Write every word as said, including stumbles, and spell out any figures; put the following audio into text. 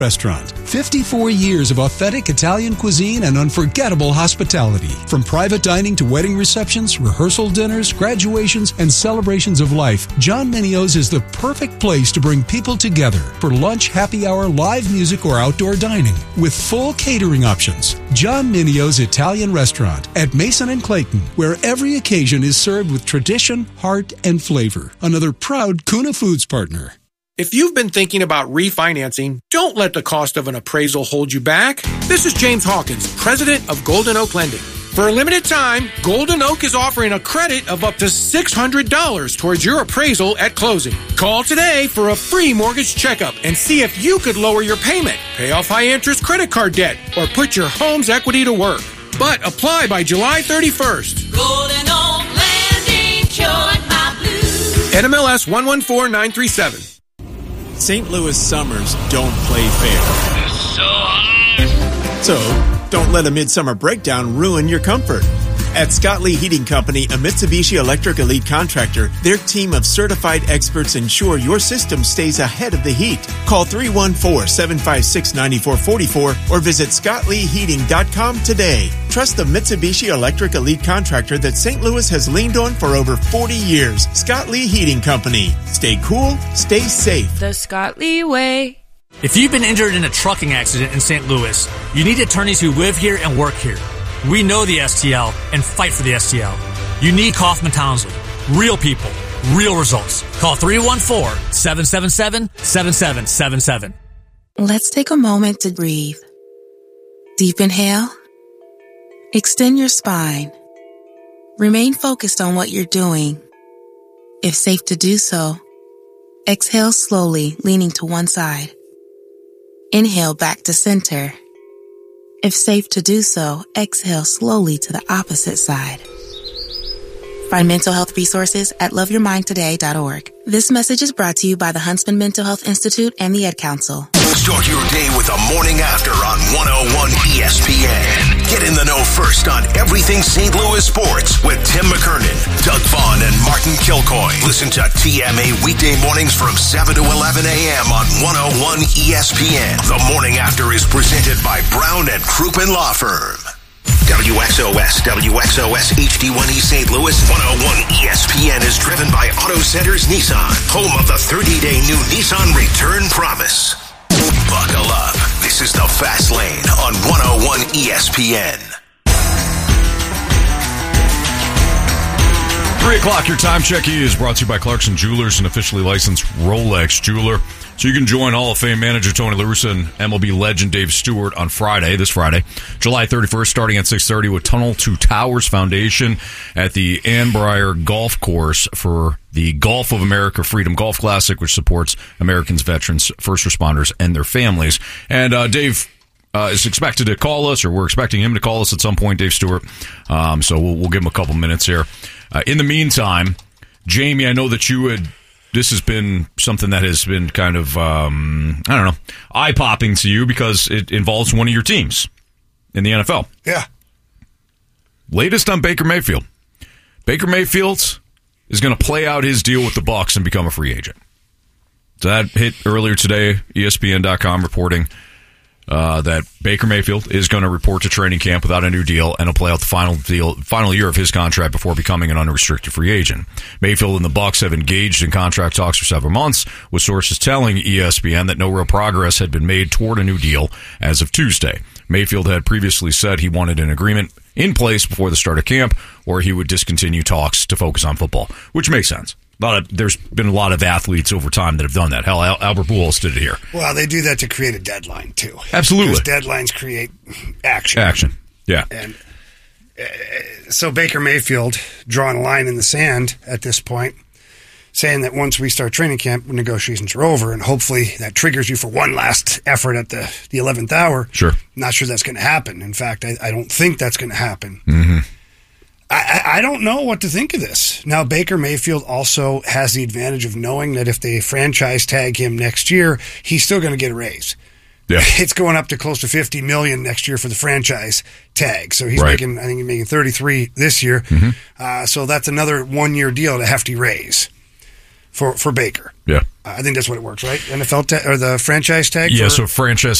Restaurant. fifty-four years of authentic Italian cuisine and unforgettable hospitality. From private dining to wedding receptions, rehearsal dinners, graduations, and celebrations of life, John Minio's is the perfect place to bring people together for lunch, happy hour, live music, or outdoor dining. With full catering options, John Minio's Italian Restaurant at Mason and Clayton, where every occasion is served with tradition, heart, and flavor. Another proud Kuna Foods partner. If you've been thinking about refinancing, don't let the cost of an appraisal hold you back. This is James Hawkins, president of Golden Oak Lending. For a limited time, Golden Oak is offering a credit of up to six hundred dollars towards your appraisal at closing. Call today for a free mortgage checkup and see if you could lower your payment, pay off high-interest credit card debt, or put your home's equity to work. But apply by July thirty-first. Golden Oak Lending cured my blues. N M L S one one four nine three seven. Saint Louis summers don't play fair. It's so hot. So, don't let a midsummer breakdown ruin your comfort. At Scott Lee Heating Company, a Mitsubishi Electric Elite contractor, their team of certified experts ensure your system stays ahead of the heat. Call three one four, seven five six, nine four four four or visit scott lee heating dot com today. Trust the Mitsubishi Electric Elite contractor that Saint Louis has leaned on for over forty years. Scott Lee Heating Company. Stay cool, stay safe. The Scott Lee way. If you've been injured in a trucking accident in Saint Louis, you need attorneys who live here and work here. We know the S T L and fight for the S T L. You need Kaufman Townsley. Real people, real results. Call three one four, seven seven seven, seven seven seven seven. Let's take a moment to breathe. Deep inhale. Extend your spine. Remain focused on what you're doing. If safe to do so, exhale slowly, leaning to one side. Inhale back to center. If safe to do so, exhale slowly to the opposite side. Find mental health resources at love your mind today dot org. This message is brought to you by the Huntsman Mental Health Institute and the Ed Council. Start your day with a morning after on one oh one E S P N. Get in the know first on everything Saint Louis sports with Tim McKernan, Doug Vaughn, and Martin Kilcoy. Listen to T M A weekday mornings from seven to eleven a.m. on one oh one E S P N. The morning after is presented by Brown and Crouppen Law Firm. W X O S, W X O S H D one E Saint Louis, one oh one E S P N is driven by Auto Centers Nissan, home of the thirty-day new Nissan Return Promise. Buckle up. This is the Fast Lane on one oh one E S P N. Three o'clock, your time check is brought to you by Clarkson Jewelers, an officially licensed Rolex jeweler. So you can join Hall of Fame manager Tony La Russa and M L B legend Dave Stewart on Friday, this Friday, July thirty-first, starting at six thirty with Tunnel to Towers Foundation at the Ann Briar Golf Course for the Golf of America Freedom Golf Classic, which supports Americans, veterans, first responders, and their families. And uh, Dave uh, is expected to call us, or we're expecting him to call us at some point, Dave Stewart. Um, so we'll, we'll give him a couple minutes here. Uh, in the meantime, Jamie, I know that you had... This has been something that has been kind of, um, I don't know, eye-popping to you because it involves one of your teams in the N F L. Yeah. Latest on Baker Mayfield. Baker Mayfield is going to play out his deal with the Bucs and become a free agent. So that hit earlier today, E S P N dot com reporting uh, that Baker Mayfield is going to report to training camp without a new deal and he'll play out the final deal, final year of his contract before becoming an unrestricted free agent. Mayfield and the Bucs have engaged in contract talks for several months, with sources telling E S P N that no real progress had been made toward a new deal as of Tuesday. Mayfield had previously said he wanted an agreement in place before the start of camp, or he would discontinue talks to focus on football, which makes sense. A lot of, there's been a lot of athletes over time that have done that. Hell, Al- Albert Pujols did it here. Well, they do that to create a deadline, too. Absolutely. Because deadlines create action. Action, yeah. And uh, so Baker Mayfield drawing a line in the sand at this point, saying that once we start training camp, negotiations are over, and hopefully that triggers you for one last effort at the, the eleventh hour. Sure. Not sure that's going to happen. In fact, I, I don't think that's going to happen. Mm-hmm. I, I don't know what to think of this. Now, Baker Mayfield also has the advantage of knowing that if they franchise tag him next year, he's still going to get a raise. Yeah. It's going up to close to fifty million dollars next year for the franchise tag. So he's right. making, I think he's making thirty-three this year. Mm-hmm. Uh, so that's another one-year deal at a hefty raise. for, for Baker. Yeah. I think that's what it works, right? N F L ta- or the franchise tag? Yeah, for- so franchise